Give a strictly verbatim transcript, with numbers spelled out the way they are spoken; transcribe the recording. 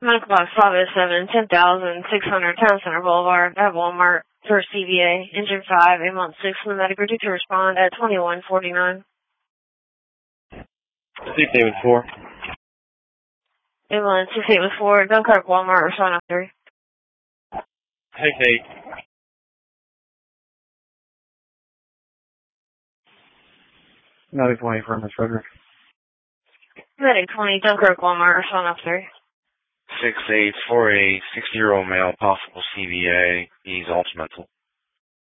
nine o'clock, five oh seven, ten thousand six hundred, Town Center Boulevard, at Walmart, for C V A, Engine five, Ambulance six, from the medical to respond at twenty-one forty-nine. six eight four. Ambulance six eight four, Dunkirk, Walmart, respond at three. six eight. Medic twenty for Miss Frederick. Medic twenty, Dunkirk, Walmart, respond at three. six eight four eight, six-year-old male, possible C V A. He's ultimental.